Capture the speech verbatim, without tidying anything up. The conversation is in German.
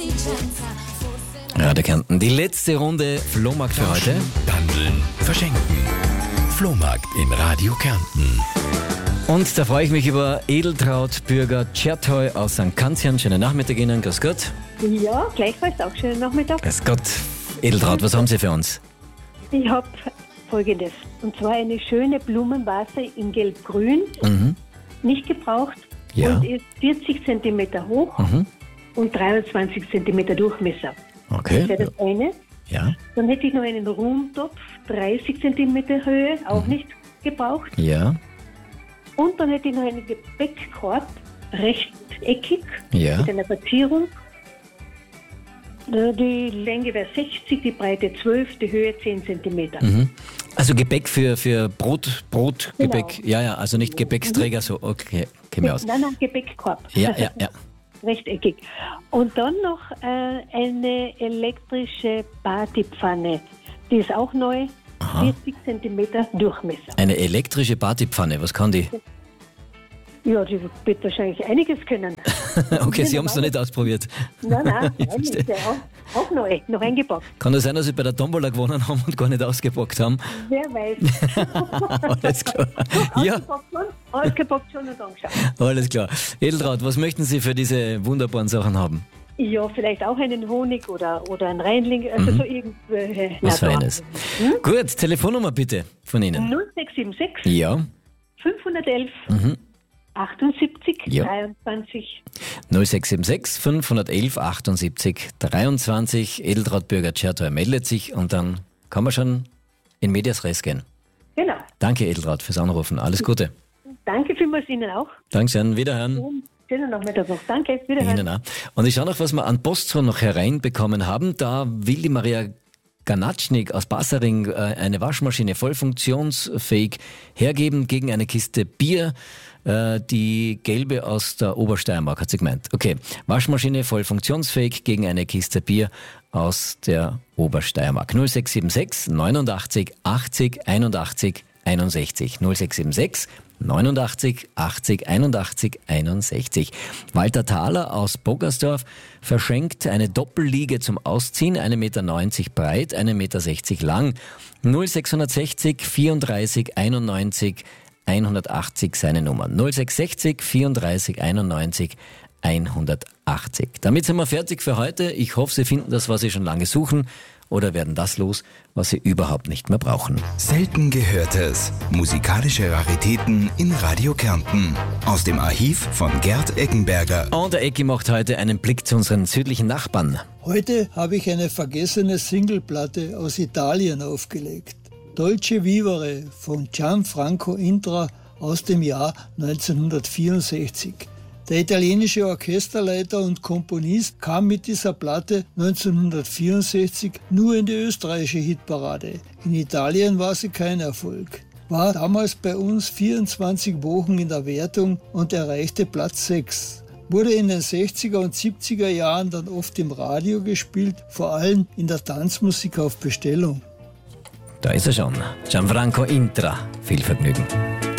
Radio Kärnten, die letzte Runde Flohmarkt für heute. Handeln, verschenken. Flohmarkt in Radio Kärnten. Und da freue ich mich über Edeltraud Bürger Tschertoy aus Sankt Kantian. Schönen Nachmittag Ihnen, grüß Gott. Ja, gleichfalls auch schönen Nachmittag. Grüß Gott. Edeltraud, was haben Sie für uns? Ich habe Folgendes, und zwar eine schöne Blumenvase in Gelb-Grün, Mhm. nicht gebraucht, Ja. und ist vierzig Zentimeter hoch Mhm. und dreiundzwanzig Zentimeter Durchmesser. Okay. Das wäre das eine. Ja. Dann hätte ich noch einen Rumtopf, dreißig Zentimeter Höhe, auch nicht gebraucht. Ja. Und dann hätte ich noch einen Gebäckkorb, rechteckig, Ja. mit einer Verzierung. Die Länge wäre sechzig, die Breite zwölf, die Höhe zehn Zentimeter. Mhm. Also Gebäck für, für Brot, Brotgebäck. Genau. Ja, ja, also nicht Gebäcksträger, so, okay, käme aus. Nein, nein, Gebäckkorb. Ja, ja, ja. Rechteckig. Und dann noch äh, eine elektrische Partypfanne. Die ist auch neu, Aha. vierzig Zentimeter Durchmesser. Eine elektrische Partypfanne, was kann die? Ja, die wird wahrscheinlich einiges können. Okay, Sie haben es noch nicht ausprobiert. Nein, nein, Ich nein, verstehe. ist ja auch, auch neu, noch eingepackt. Kann das sein, dass Sie bei der Tombola gewonnen haben und gar nicht ausgepackt haben? Wer weiß. Alles klar. Ja, Ausgepackt schon, ausgepackt schon und angeschaut. alles klar. Edeltraud, was möchten Sie für diese wunderbaren Sachen haben? Ja, vielleicht auch einen Honig oder, oder ein Reinling, also so irgendwelche. Was Na, Feines. Hm? Gut, Telefonnummer bitte von Ihnen. null sechs sieben sechs, Ja, fünfhundertelf, Mhm. achtundsiebzig, Ja. dreiundzwanzig. null sechs sieben sechs, fünfhundertelf, achtundsiebzig, dreiundzwanzig. Edeltraud Bürger Tschertoy meldet sich und dann kann man schon in Medias Res gehen. Genau. Danke Edeltraud fürs Anrufen. Alles Gute. Danke vielmals Ihnen auch. Dankeschön, wiederhören. Und schönen Nachmittag noch. Danke, wiederhören. Ihnen auch. Und ich schaue noch, was wir an Post so noch hereinbekommen haben. Da will die Maria Ganatschnik aus Bassaring äh, eine Waschmaschine voll funktionsfähig hergeben gegen eine Kiste Bier. Äh, die gelbe aus der Obersteiermark, hat sie gemeint. Okay, Waschmaschine voll funktionsfähig gegen eine Kiste Bier aus der Obersteiermark. null sechs sieben sechs, neunundachtzig, achtzig, einundachtzig, einundsechzig. null sechs sieben sechs, neunundachtzig, achtzig, einundachtzig, einundsechzig. Walter Thaler aus Bogersdorf verschenkt eine Doppelliege zum Ausziehen, ein Meter neunzig breit, ein Meter sechzig lang. null sechshundertsechzig, vierunddreißig, einundneunzig, hundertachtzig seine Nummer. null sechs sechzig, vierunddreißig, einundneunzig, hundertachtzig. Damit sind wir fertig für heute. Ich hoffe, Sie finden das, was Sie schon lange suchen, oder werden das los, was Sie überhaupt nicht mehr brauchen. Selten Gehörtes. Musikalische Raritäten in Radio Kärnten. Aus dem Archiv von Gerd Eckenberger. Und der Ecki macht heute einen Blick zu unseren südlichen Nachbarn. Heute habe ich eine vergessene Singleplatte aus Italien aufgelegt. Dolce Vivere von Gianfranco Intra aus dem Jahr neunzehnhundertvierundsechzig. Der italienische Orchesterleiter und Komponist kam mit dieser Platte neunzehnhundertvierundsechzig nur in die österreichische Hitparade. In Italien war sie kein Erfolg. War damals bei uns vierundzwanzig Wochen in der Wertung und erreichte Platz sechs. Wurde in den sechziger und siebziger Jahren dann oft im Radio gespielt, vor allem in der Tanzmusik auf Bestellung. Da ist er schon. Gianfranco Intra. Viel Vergnügen.